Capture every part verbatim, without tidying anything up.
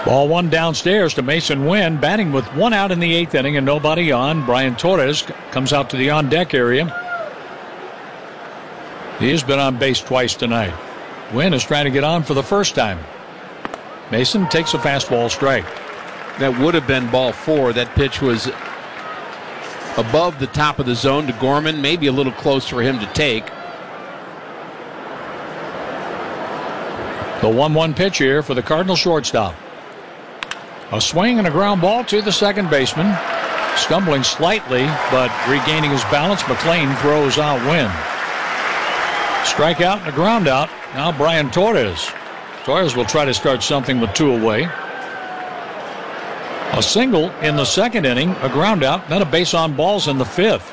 Ball one downstairs to Mason Wynn, batting with one out in the eighth inning and nobody on. Brian Torres comes out to the on-deck area. He has been on base twice tonight. Wynn is trying to get on for the first time. Mason takes a fastball strike. That would have been ball four. That pitch was above the top of the zone to Gorman, maybe a little close for him to take. The one one pitch here for the Cardinal shortstop. A swing and a ground ball to the second baseman. Stumbling slightly, but regaining his balance, McLean throws out Wynn. Strikeout and a ground out. Now Brian Torres. Torres will try to start something with two away. A single in the second inning, a ground out, then a base on balls in the fifth.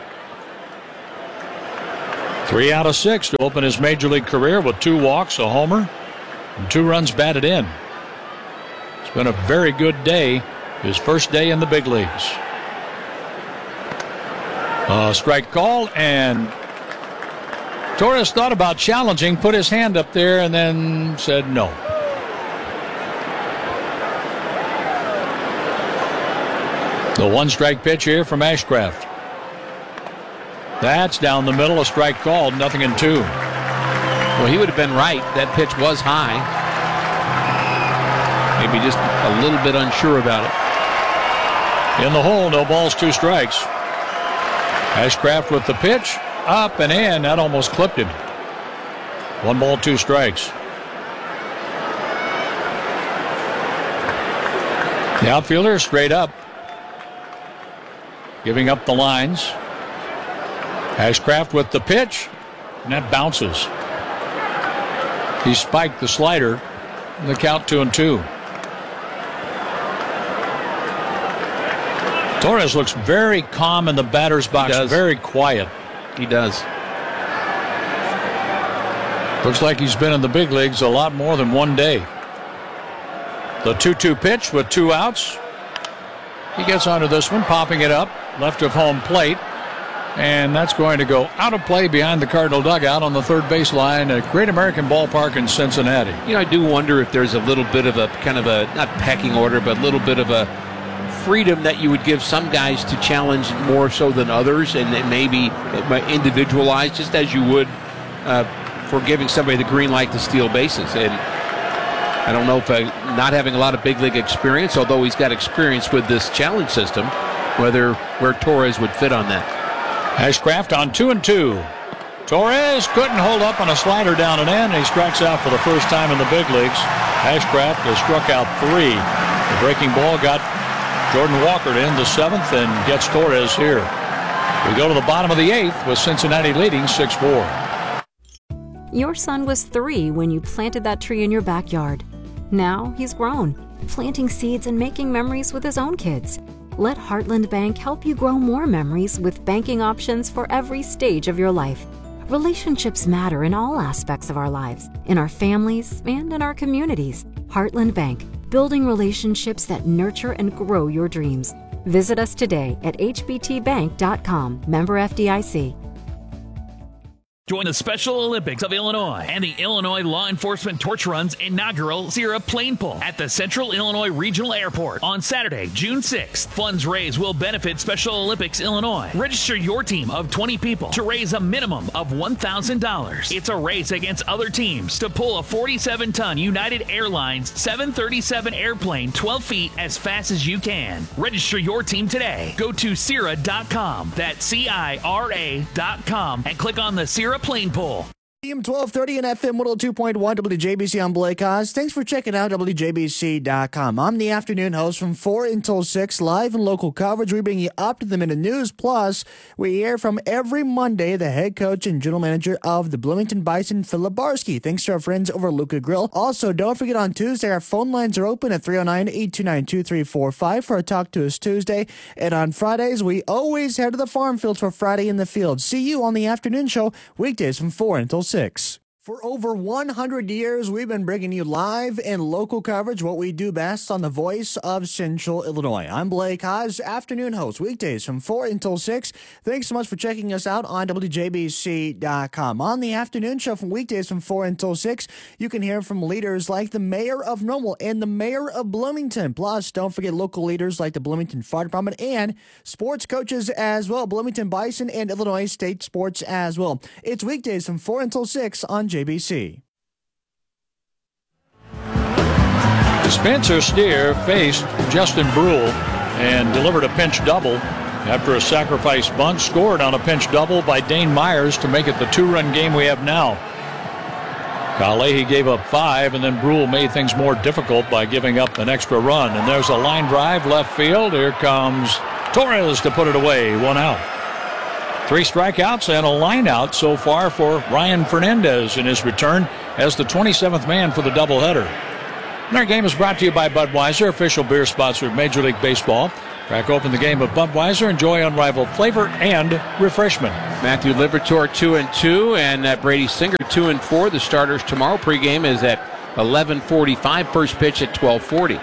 Three out of six to open his major league career with two walks, a homer, and two runs batted in. It's been a very good day, his first day in the big leagues. A strike call, and Torres thought about challenging, put his hand up there, and then said no. The one strike pitch here from Ashcraft. That's down the middle, a strike called, nothing in two. Well, he would have been right. That pitch was high. Maybe just a little bit unsure about it. In the hole, no balls, two strikes. Ashcraft with the pitch, up and in. That almost clipped him. One ball, two strikes. The outfielder straight up, giving up the lines. Ashcraft with the pitch, and that bounces. He spiked the slider. The count two and two. Torres looks very calm in the batter's box, very quiet. He does. Looks like he's been in the big leagues a lot more than one day. The two two pitch with two outs. He gets onto this one, popping it up, left of home plate. And that's going to go out of play behind the Cardinal dugout on the third baseline at Great American Ballpark in Cincinnati. You know, I do wonder if there's a little bit of a kind of a, not pecking order, but a little bit of a freedom that you would give some guys to challenge more so than others, and it maybe it might individualize just as you would uh, for giving somebody the green light to steal bases. And I don't know if uh, not having a lot of big league experience, although he's got experience with this challenge system, whether where Torres would fit on that. Ashcraft on two and two. Torres couldn't hold up on a slider down and in. He strikes out for the first time in the big leagues. Ashcraft has struck out three. The breaking ball got Jordan Walker to end the seventh and gets Torres here. We go to the bottom of the eighth with Cincinnati leading six four. Your son was three when you planted that tree in your backyard. Now he's grown, planting seeds and making memories with his own kids. Let Heartland Bank help you grow more memories with banking options for every stage of your life. Relationships matter in all aspects of our lives, in our families and in our communities. Heartland Bank, building relationships that nurture and grow your dreams. Visit us today at h b t bank dot com. Member F D I C. Join the Special Olympics of Illinois and the Illinois Law Enforcement Torch Run's inaugural Sierra Plane Pull at the Central Illinois Regional Airport on Saturday, June sixth. Funds raised will benefit Special Olympics Illinois. Register your team of twenty people to raise a minimum of one thousand dollars. It's a race against other teams to pull a forty-seven ton United Airlines seven thirty-seven airplane twelve feet as fast as you can. Register your team today. Go to Cira dot com. That's C I R A dot com and click on the Sierra Plane Pull. A M twelve thirty and F M one oh two point one W J B C. I'm Blake Oz. Thanks for checking out W J B C dot com. I'm the afternoon host from four until six, live and local coverage. We bring you up to the minute news. Plus, we hear from every Monday the head coach and general manager of the Bloomington Bison, Philip Barsky. Thanks to our friends over at Luca Grill. Also, don't forget on Tuesday, our phone lines are open at three oh nine, eight two nine, two three four five for a Talk to Us Tuesday. And on Fridays, we always head to the farm field for Friday in the Field. See you on the afternoon show, weekdays from four until six. For over one hundred years, we've been bringing you live and local coverage, what we do best on the Voice of Central Illinois. I'm Blake Haas, afternoon host, weekdays from four until six. Thanks so much for checking us out on W J B C dot com. On the afternoon show from weekdays from four until six, you can hear from leaders like the mayor of Normal and the mayor of Bloomington. Plus, don't forget local leaders like the Bloomington Fire Department and sports coaches as well, Bloomington Bison and Illinois State Sports as well. It's weekdays from four until six on J B C. Spencer Steer faced Justin Brule and delivered a pinch double after a sacrifice bunt, scored on a pinch double by Dane Myers to make it the two-run game we have now. Kyle Leahy gave up five, and then Brule made things more difficult by giving up an extra run. And there's a line drive left field. Here comes Torres to put it away. One out. Three strikeouts and a line out so far for Ryan Fernandez in his return as the twenty-seventh man for the doubleheader. And our game is brought to you by Budweiser, official beer sponsor of Major League Baseball. Crack open the game of Budweiser, enjoy unrivaled flavor and refreshment. Matthew Liberatore two and two, and uh, Brady Singer two and four. The starters tomorrow. Pregame is at eleven forty-five. First pitch at twelve forty.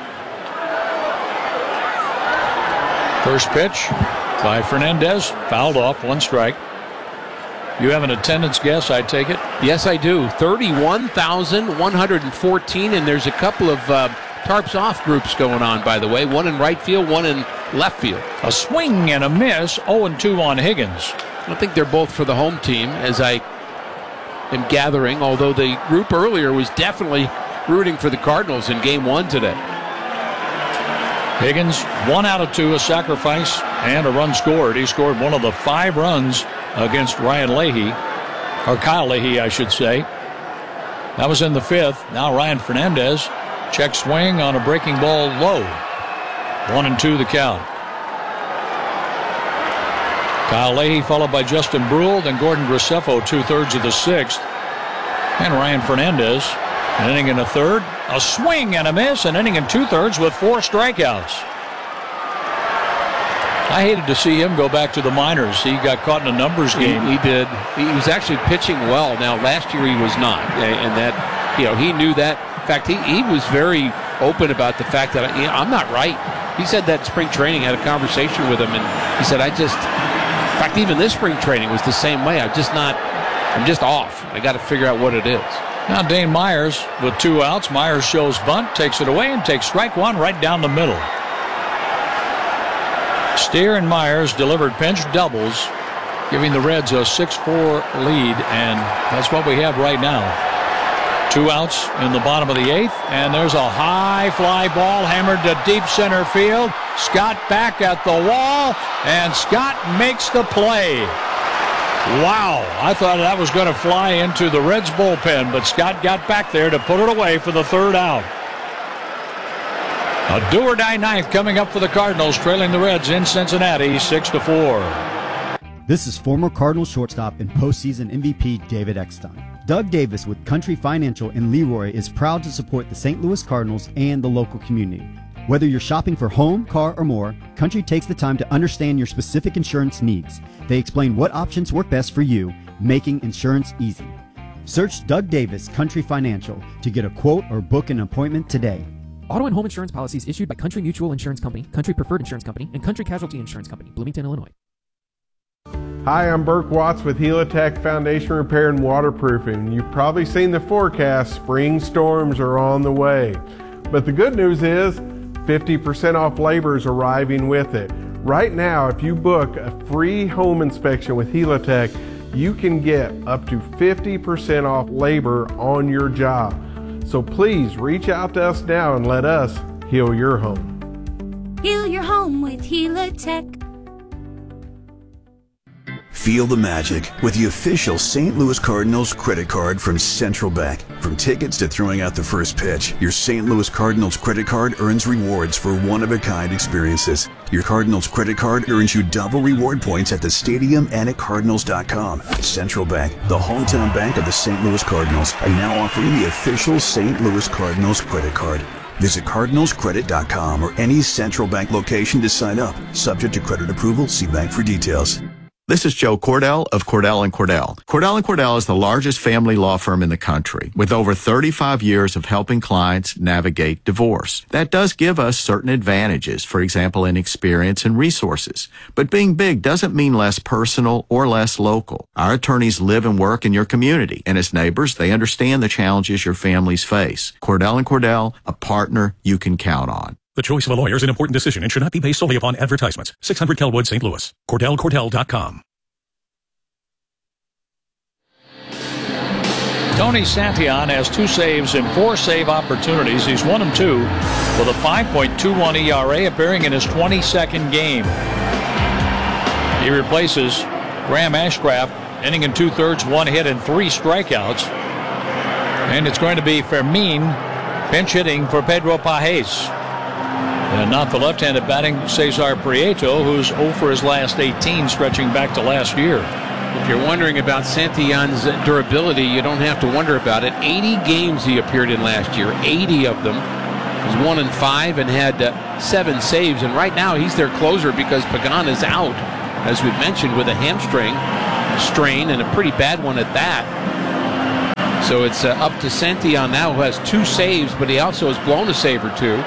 First pitch by Fernandez, fouled off, one strike. You have an attendance guess, I take it? Yes, I do. thirty-one thousand one hundred fourteen, and there's a couple of uh, tarps off groups going on, by the way. One in right field, one in left field. A swing and a miss, oh and two on Higgins. I think they're both for the home team, as I am gathering, although the group earlier was definitely rooting for the Cardinals in game one today. Higgins, one out of two, a sacrifice, and a run scored. He scored one of the five runs against Ryan Leahy, or Kyle Leahy, I should say. That was in the fifth. Now Ryan Fernandez, check swing on a breaking ball low. One and two the count. Kyle Leahy followed by Justin Brule, then Gordon Graceffo two-thirds of the sixth. And Ryan Fernandez, an inning and a third, a swing and a miss, an inning and two-thirds with four strikeouts. I hated to see him go back to the minors. He got caught in a numbers game. He, he did. He was actually pitching well. Now, last year he was not, and that, you know, he knew that. In fact, he, he was very open about the fact that, you know, I'm not right. He said that in spring training, had a conversation with him, and he said, I just, in fact, even this spring training was the same way. I'm just not, I'm just off. I got to figure out what it is. Now Dane Myers with two outs. Myers shows bunt, takes it away, and takes strike one right down the middle. Steer and Myers delivered pinch doubles, giving the Reds a six four lead, and that's what we have right now. Two outs in the bottom of the eighth, and there's a high fly ball hammered to deep center field. Scott back at the wall, and Scott makes the play. Wow, I thought that was going to fly into the Reds bullpen, but Scott got back there to put it away for the third out. A do-or-die ninth coming up for the Cardinals, trailing the Reds in Cincinnati six to four. This is former Cardinals shortstop and postseason M V P David Eckstein. Doug Davis with Country Financial in Leroy is proud to support the Saint Louis Cardinals and the local community. Whether you're shopping for home, car, or more, Country takes the time to understand your specific insurance needs. They explain what options work best for you, making insurance easy. Search Doug Davis Country Financial to get a quote or book an appointment today. Auto and home insurance policies issued by Country Mutual Insurance Company, Country Preferred Insurance Company, and Country Casualty Insurance Company, Bloomington, Illinois. Hi, I'm Burke Watts with Helitech Foundation Repair and Waterproofing. You've probably seen the forecast. Spring storms are on the way. But the good news is fifty percent off labor is arriving with it. Right now, if you book a free home inspection with Helitech, you can get up to fifty percent off labor on your job. So please reach out to us now and let us heal your home. Heal your home with Helitech. Feel the magic with the official Saint Louis Cardinals credit card from Central Bank. From tickets to throwing out the first pitch, your Saint Louis Cardinals credit card earns rewards for one-of-a-kind experiences. Your Cardinals credit card earns you double reward points at the stadium and at Cardinals dot com. Central Bank, the hometown bank of the Saint Louis Cardinals, are now offering the official Saint Louis Cardinals credit card. Visit Cardinals Credit dot com or any Central Bank location to sign up. Subject to credit approval, see bank for details. This is Joe Cordell of Cordell and Cordell. Cordell and Cordell is the largest family law firm in the country with over thirty-five years of helping clients navigate divorce. That does give us certain advantages, for example, in experience and resources. But being big doesn't mean less personal or less local. Our attorneys live and work in your community, and as neighbors, they understand the challenges your families face. Cordell and Cordell, a partner you can count on. The choice of a lawyer is an important decision and should not be based solely upon advertisements. six hundred Kelwood, Saint Louis. Cordell Cordell dot com. Tony Santillan has two saves in four save opportunities. He's one and two with a five point two one E R A, appearing in his twenty-second game. He replaces Graham Ashcraft, inning and two-thirds, one hit, and three strikeouts. And it's going to be Fermin pinch hitting for Pedro Pages. And not the left-handed batting Cesar Prieto, who's oh for his last eighteen, stretching back to last year. If you're wondering about Santillan's durability, you don't have to wonder about it. eighty games he appeared in last year, eighty of them. He's one and five and had uh, seven saves. And right now he's their closer because Pagan is out, as we've mentioned, with a hamstring strain and a pretty bad one at that. So it's uh, up to Santillan now, who has two saves, but he also has blown a save or two.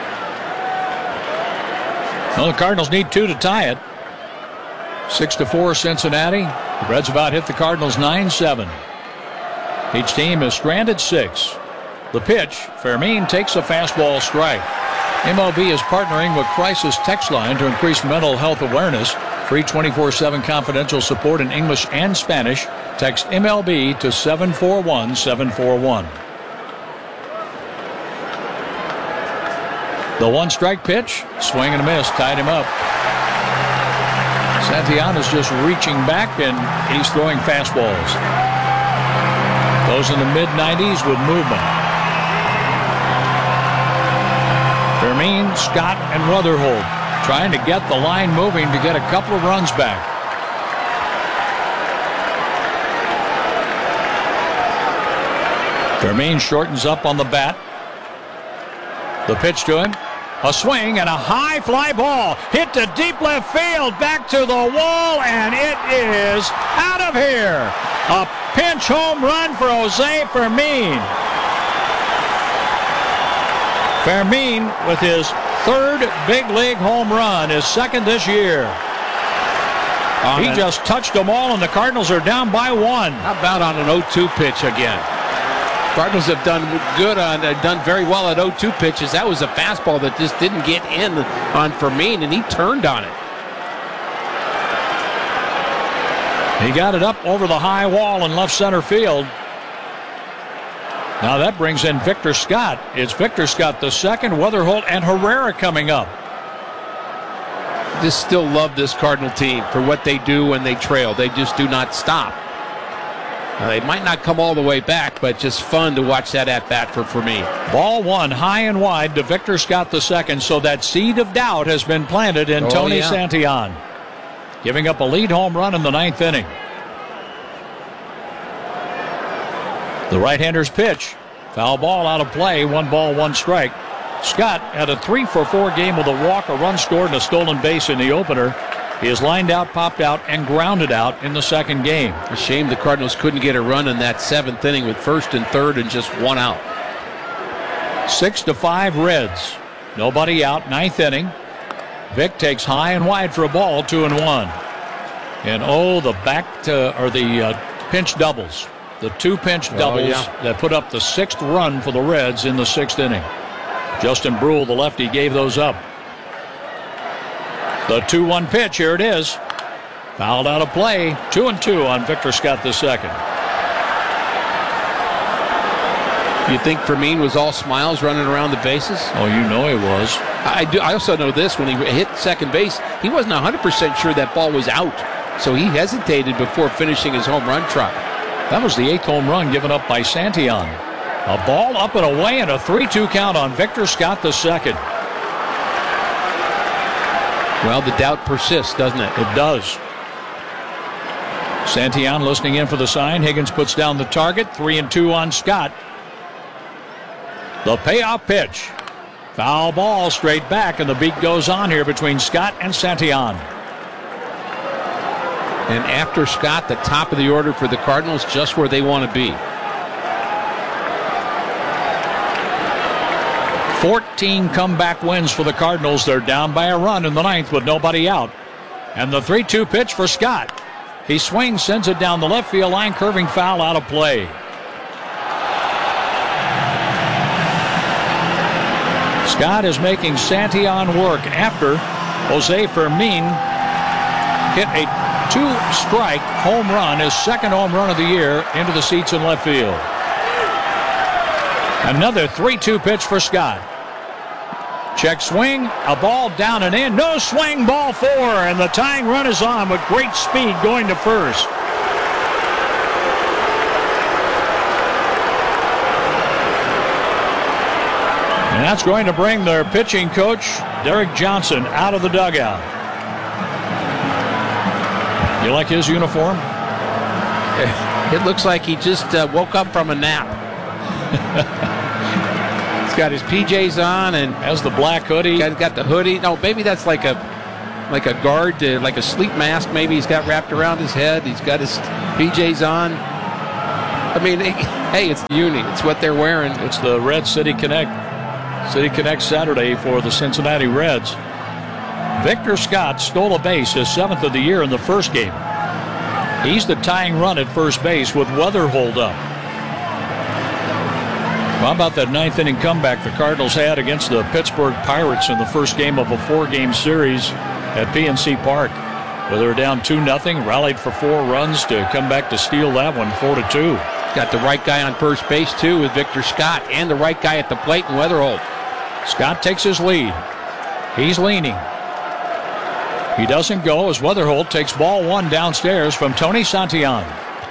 Well, the Cardinals need two to tie it. Six to four Cincinnati. The Reds about hit the Cardinals nine seven. Each team has stranded six. The pitch, Fermin takes a fastball strike. M L B is partnering with Crisis Text Line to increase mental health awareness. Free twenty-four seven confidential support in English and Spanish. Text M L B to seven four one seven four one. The one strike pitch, swing and a miss, tied him up. Santillan is just reaching back and he's throwing fastballs. Those in the mid nineties with movement. Fermin, Scott, and Rutherford trying to get the line moving to get a couple of runs back. Fermin shortens up on the bat. The pitch to him. A swing and a high fly ball hit to deep left field, back to the wall, and it is out of here. A pinch home run for Jose Fermin. Fermin with his third big league home run, his second this year. On he just touched them all, and the Cardinals are down by one. How about on an oh two pitch again? Cardinals have done good on, uh, done very well at oh two pitches. That was a fastball that just didn't get in on Fermin, and he turned on it. He got it up over the high wall in left center field. Now that brings in Victor Scott. It's Victor Scott the second, Weatherholt and Herrera coming up. Just still love this Cardinal team for what they do when they trail. They just do not stop. Now, they might not come all the way back, but just fun to watch that at-bat for, for me. Ball one high and wide to Victor Scott the second, so that seed of doubt has been planted in oh, Tony yeah. Santillan, giving up a lead home run in the ninth inning. The right-hander's pitch. Foul ball out of play, one ball, one strike. Scott had a three for four game with a walk, a run scored, and a stolen base in the opener. He is lined out, popped out, and grounded out in the second game. A shame the Cardinals couldn't get a run in that seventh inning with first and third and just one out. Six to five Reds. Nobody out, ninth inning. Vic takes high and wide for a ball, two and one. And oh, the back to, or the uh, pinch doubles. The two pinch doubles oh, yeah. that put up the sixth run for the Reds in the sixth inning. Justin Brule, the lefty, gave those up. The two one pitch, here it is. Fouled out of play. Two and two on Victor Scott the second. You think Fermin was all smiles running around the bases? Oh, you know he was. I do. I also know this: when he hit second base, he wasn't one hundred percent sure that ball was out, so he hesitated before finishing his home run trot. That was the eighth home run given up by Santillan. A ball up and away, and a three two count on Victor Scott the second. Well, the doubt persists, doesn't it? It does. Santillan listening in for the sign. Higgins puts down the target. Three and two on Scott. The payoff pitch. Foul ball straight back, and the beat goes on here between Scott and Santillan. And after Scott, the top of the order for the Cardinals, just where they want to be. fourteen comeback wins for the Cardinals. They're down by a run in the ninth with nobody out. And the three two pitch for Scott. He swings, sends it down the left field line, curving foul, out of play. Scott is making Santillan work after Jose Fermin hit a two-strike home run, his second home run of the year, into the seats in left field. Another three two pitch for Scott. Check swing, a ball down and in. No swing, ball four, and the tying run is on with great speed going to first. And that's going to bring their pitching coach, Derek Johnson, out of the dugout. You like his uniform? It looks like he just uh, woke up from a nap. He's got his P Js on and has the black hoodie. Got, got the hoodie. No, maybe that's like a like a guard, uh, like a sleep mask. Maybe he's got wrapped around his head. He's got his P Js on. I mean, hey, it's the uni. It's what they're wearing. It's the Red City Connect. City Connect Saturday for the Cincinnati Reds. Victor Scott stole a base, his seventh of the year in the first game. He's the tying run at first base with Weatherhold up. How about that ninth inning comeback the Cardinals had against the Pittsburgh Pirates in the first game of a four-game series at P N C Park, where they were down two nothing, rallied for four runs to come back to steal that one four to two. Got the right guy on first base, too, with Victor Scott, and the right guy at the plate in Weatherhold. Scott takes his lead. He's leaning. He doesn't go as Weatherhold takes ball one downstairs from Tony Santillan.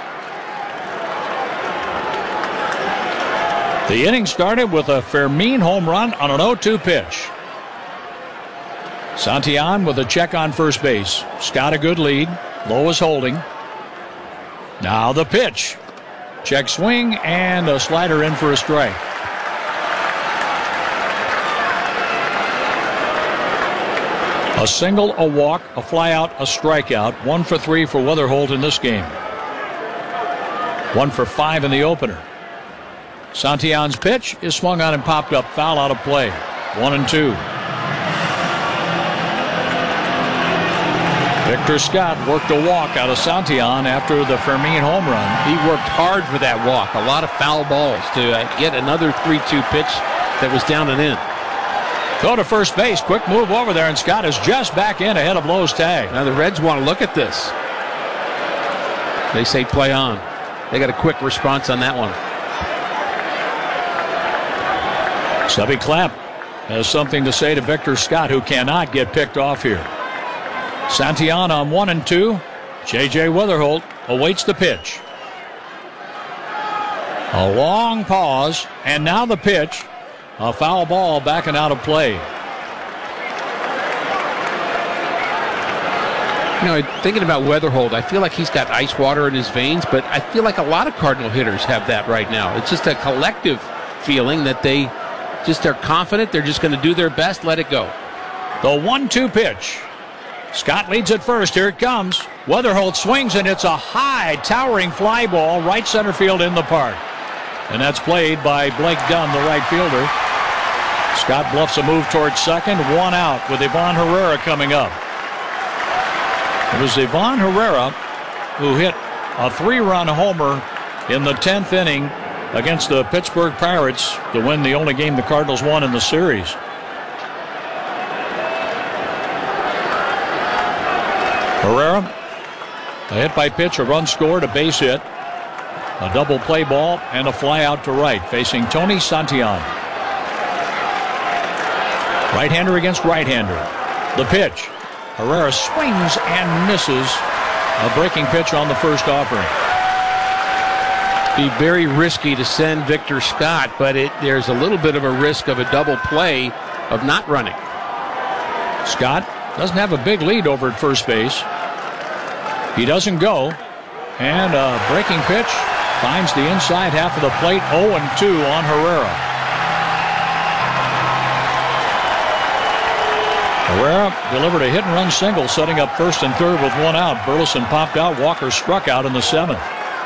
The inning started with a Fermin home run on an oh two pitch. Santillan with a check on first base. Scott a good lead. Lowe is holding. Now the pitch. Check swing and a slider in for a strike. A single, a walk, a fly out, a strikeout. One for three for Weatherhold in this game. One for five in the opener. Santillan's pitch is swung on and popped up, foul, out of play. One and two. Victor Scott worked a walk out of Santillan after the Fermin home run. He worked hard for that walk. A lot of foul balls to uh, get another three two pitch that was down and in. Go to first base. Quick move over there, and Scott is just back in ahead of Lowe's tag. Now the Reds want to look at this. They say play on. They got a quick response on that one. Stubby Clapp has something to say to Victor Scott, who cannot get picked off here. Santillan on one and two. J J Weatherhold awaits the pitch. A long pause, and now the pitch. A foul ball back and out of play. You know, thinking about Weatherhold, I feel like he's got ice water in his veins, but I feel like a lot of Cardinal hitters have that right now. It's just a collective feeling that they just are confident. They're just going to do their best. Let it go. The one two pitch. Scott leads at first. Here it comes. Weatherhold swings, and it's a high, towering fly ball right center field in the park. And that's played by Blake Dunn, the right fielder. Scott bluffs a move towards second. One out with Ivan Herrera coming up. It was Ivan Herrera who hit a three-run homer in the tenth inning against the Pittsburgh Pirates to win the only game the Cardinals won in the series. Herrera, a hit by pitch, a run scored, a base hit, a double play ball, and a fly out to right, facing Tony Santillan. Right-hander against right-hander. The pitch. Herrera swings and misses. A breaking pitch on the first offering. Be very risky to send Victor Scott, but it, there's a little bit of a risk of a double play of not running. Scott doesn't have a big lead over at first base. He doesn't go. And a breaking pitch finds the inside half of the plate. oh and two on Herrera. Herrera delivered a hit-and-run single, setting up first and third with one out. Burleson popped out. Walker struck out in the seventh.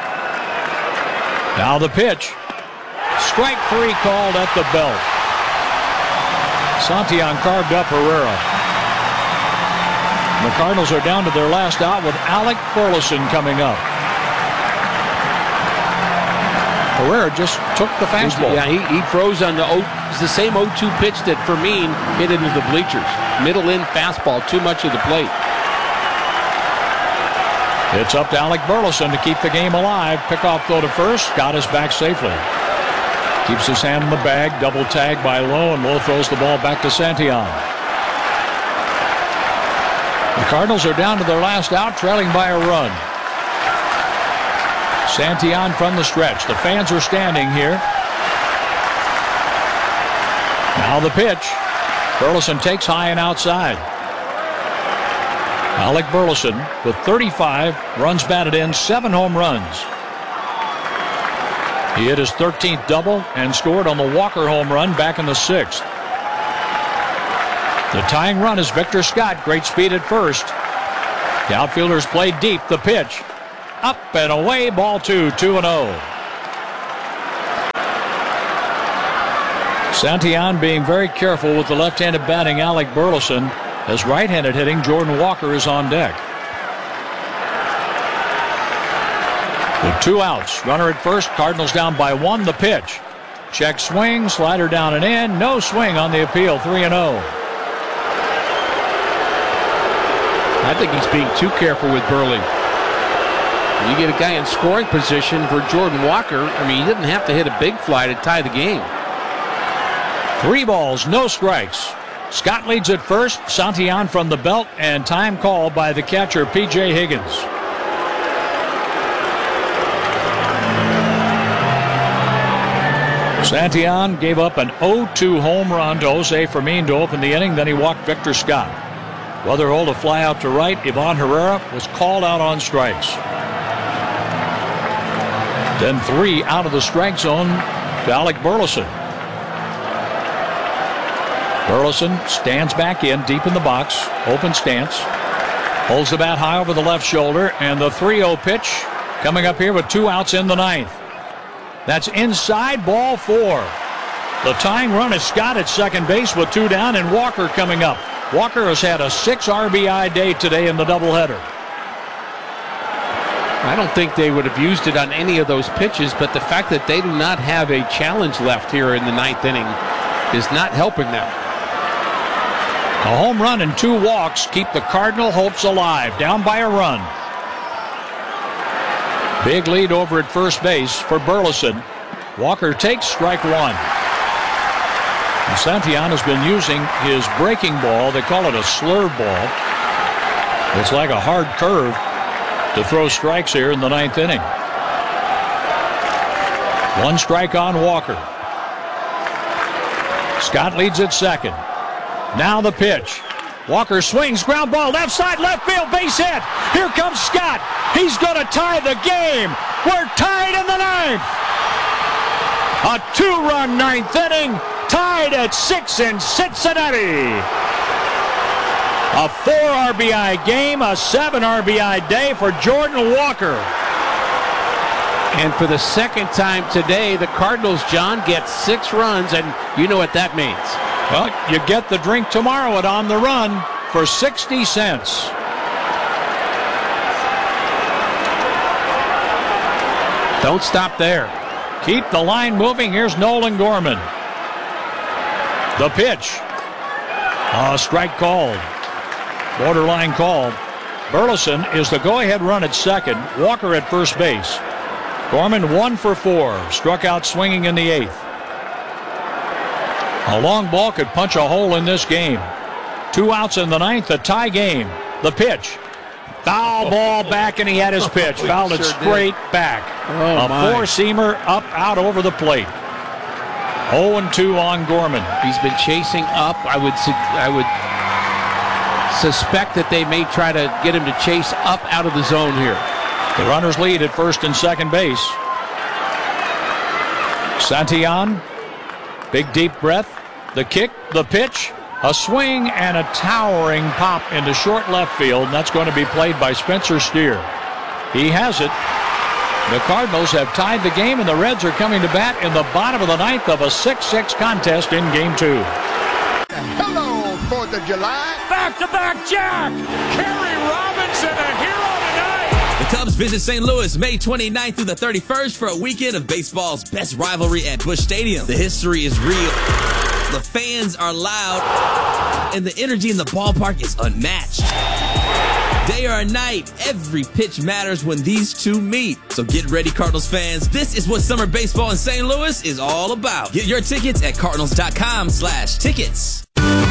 Now the pitch. Strike three called at the belt. Santillan carved up Herrera. The Cardinals are down to their last out with Alec Burleson coming up. Herrera just took the fastball. Yeah, he, he froze on the oh, it's the same oh two pitch that Fermin hit into the bleachers. Middle in fastball, too much of the plate. It's up to Alec Burleson to keep the game alive. Pickoff throw to first. Scott is back safely. Keeps his hand in the bag. Double tag by Lowe, and Lowe throws the ball back to Santillan. The Cardinals are down to their last out, trailing by a run. Santillan from the stretch. The fans are standing here. Now the pitch. Burleson takes high and outside. Alec Burleson with thirty-five runs batted in, seven home runs. He hit his thirteenth double and scored on the Walker home run back in the sixth. The tying run is Victor Scott. Great speed at first. The outfielders play deep. The pitch. Up and away. Ball two. two and oh. Santillan being very careful with the left-handed batting Alec Burleson, as right-handed hitting Jordan Walker is on deck. With two outs, runner at first, Cardinals down by one. The pitch. Check swing, slider down and in. No swing on the appeal. three and oh. I think he's being too careful with Burley. You get a guy in scoring position for Jordan Walker. I mean, he didn't have to hit a big fly to tie the game. Three balls, no strikes. Scott leads at first. Santillan from the belt, and time called by the catcher, P J Higgins. Santillan gave up an oh two home run to Jose Fermin to open the inning. Then he walked Victor Scott. Weatherhold a fly out to right. Ivan Herrera was called out on strikes. Then three out of the strike zone to Alec Burleson. Burleson stands back in deep in the box. Open stance. Holds the bat high over the left shoulder. And the three oh pitch coming up here with two outs in the ninth. That's inside, ball four. The tying run is Scott at second base with two down, and Walker coming up. Walker has had a six R B I day today in the doubleheader. I don't think they would have used it on any of those pitches, but the fact that they do not have a challenge left here in the ninth inning is not helping them. A home run and two walks keep the Cardinal hopes alive, down by a run. Big lead over at first base for Burleson. Walker takes strike one. And Santillan has been using his breaking ball. They call it a slurve ball. It's like a hard curve to throw strikes here in the ninth inning. One strike on Walker. Scott leads at second. Now the pitch. Walker swings, ground ball, left side, left field, base hit. Here comes Scott. He's going to tie the game. We're tied in the ninth. A two-run ninth inning, tied at six in Cincinnati. A four R B I game, a seven R B I day for Jordan Walker. And for the second time today, the Cardinals, John, get six runs, and you know what that means. Well, you get the drink tomorrow at On the Run for sixty cents. Don't stop there. Keep the line moving. Here's Nolan Gorman. The pitch. A strike called. Borderline call. Burleson is the go-ahead run at second. Walker at first base. Gorman one for four. Struck out swinging in the eighth. A long ball could punch a hole in this game. Two outs in the ninth, a tie game. The pitch. Foul ball back, and he had his pitch. Fouled it straight back. Oh, a four-seamer up, out over the plate. oh and two on Gorman. He's been chasing up. I would, I would suspect that they may try to get him to chase up out of the zone here. The runners lead at first and second base. Santillan. Big deep breath. The kick, the pitch, A swing and a towering pop into short left field, and that's going to be played by Spencer Steer. He has it. The Cardinals have tied the game, and the Reds are coming to bat in the bottom of the ninth of a six six contest in Game two. Hello, fourth of July. Back-to-back Jack. Kerry Robinson, a hero tonight. The Cubs visit Saint Louis May twenty-ninth through the thirty-first for a weekend of baseball's best rivalry at Busch Stadium. The history is real. The fans are loud, and the energy in the ballpark is unmatched. Day or night, every pitch matters when these two meet. So get ready, Cardinals fans. This is what summer baseball in Saint Louis is all about. Get your tickets at cardinals.com slash tickets.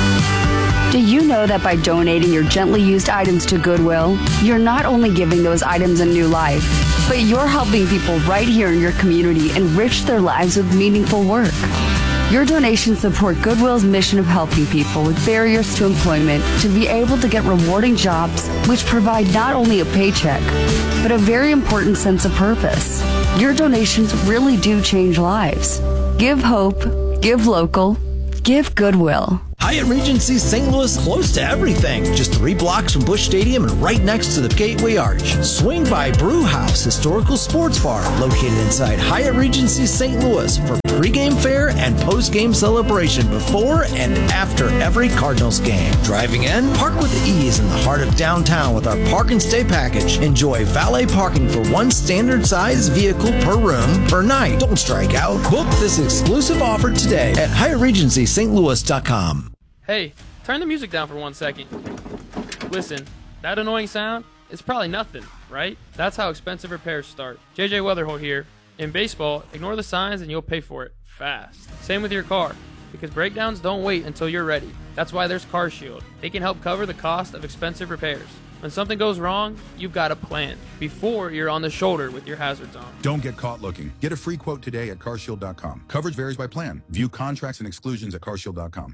Do you know that by donating your gently used items to Goodwill, you're not only giving those items a new life, but you're helping people right here in your community enrich their lives with meaningful work? Your donations support Goodwill's mission of helping people with barriers to employment to be able to get rewarding jobs which provide not only a paycheck, but a very important sense of purpose. Your donations really do change lives. Give hope, give local, give Goodwill. Hyatt Regency Saint Louis, close to everything. Just three blocks from Busch Stadium and right next to the Gateway Arch. Swing by Brew House Historical Sports Bar, located inside Hyatt Regency Saint Louis for pregame fare and postgame celebration before and after every Cardinals game. Driving in, park with ease in the heart of downtown with our Park and Stay package. Enjoy valet parking for one standard size vehicle per room per night. Don't strike out. Book this exclusive offer today at Hyatt Regency Saint Louis dot com. Hey, turn the music down for one second. Listen, that annoying sound is probably nothing, right? That's how expensive repairs start. J J Weatherholt here. In baseball, ignore the signs and you'll pay for it fast. Same with your car, because breakdowns don't wait until you're ready. That's why there's CarShield. They can help cover the cost of expensive repairs. When something goes wrong, you've got a plan before you're on the shoulder with your hazards on. Don't get caught looking. Get a free quote today at car shield dot com. Coverage varies by plan. View contracts and exclusions at car shield dot com.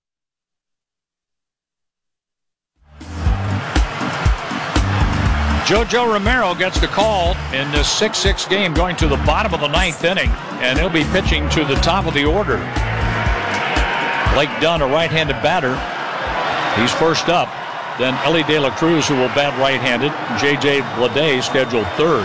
JoJo Romero gets the call in this six six game going to the bottom of the ninth inning, and he'll be pitching to the top of the order. Blake Dunn, a right-handed batter. He's first up. Then Ellie De La Cruz, who will bat right-handed. J J Bleday scheduled third.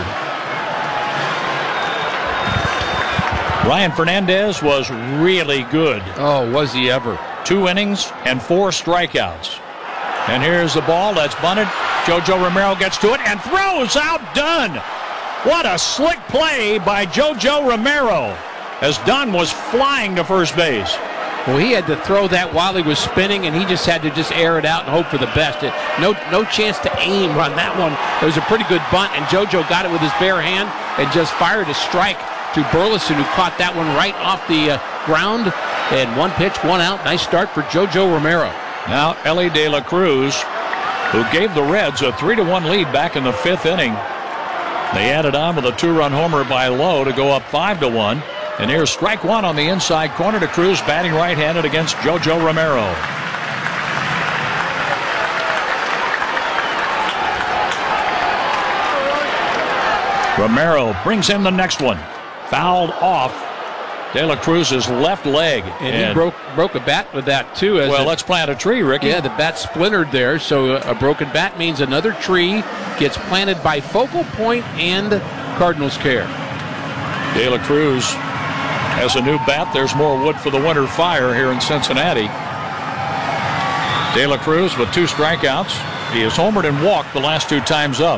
Ryan Fernandez was really good. Oh, was he ever. Two innings and four strikeouts. And here's the ball that's bunted. JoJo Romero gets to it and throws out Dunn. What a slick play by JoJo Romero as Dunn was flying to first base. Well, he had to throw that while he was spinning, and he just had to just air it out and hope for the best. It, no, no chance to aim on that one. It was a pretty good bunt, and JoJo got it with his bare hand and just fired a strike to Burleson, who caught that one right off the uh, ground. And one pitch, one out. Nice start for JoJo Romero. Now Ellie De La Cruz, who gave the Reds a three to one lead back in the fifth inning. They added on with a two-run homer by Lowe to go up five to one. And here's strike one on the inside corner to Cruz, batting right-handed against JoJo Romero. Romero brings in the next one. Fouled off De La Cruz's left leg. And, and he broke broke a bat with that, too. As well, it, let's plant a tree, Ricky. Yeah, the bat splintered there, so a broken bat means another tree gets planted by Focal Point and Cardinals care. De La Cruz has a new bat. There's more wood for the winter fire here in Cincinnati. De La Cruz with two strikeouts. He has homered and walked the last two times up.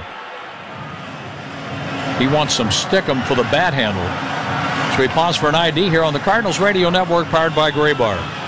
He wants some stickum for the bat handle. So we pause for an I D here on the Cardinals Radio Network, powered by Gray Bar.